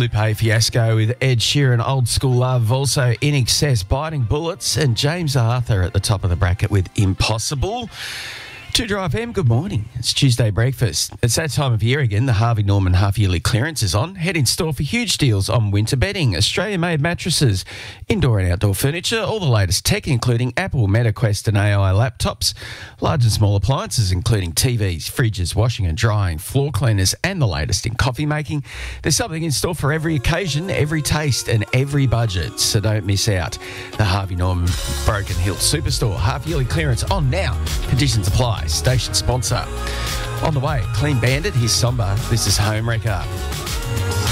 Lupe Fiasco with Ed Sheeran, Old School Love. Also, In Excess, Biting Bullets, and James Arthur at the top of the bracket with Impossible. 2Drive FM, good morning. It's Tuesday breakfast. It's that time of year again. The Harvey Norman half-yearly clearance is on. Head in store for huge deals on winter bedding, Australian-made mattresses, indoor and outdoor furniture, all the latest tech, including Apple, MetaQuest and AI laptops, large and small appliances, including TVs, fridges, washing and drying, floor cleaners, and the latest in coffee making. There's something in store for every occasion, every taste and every budget, so don't miss out. The Harvey Norman Broken Hill Superstore half-yearly clearance on now. Conditions apply. Station sponsor. On the way, Clean Bandit, here's Somber. This is Home Wrecker.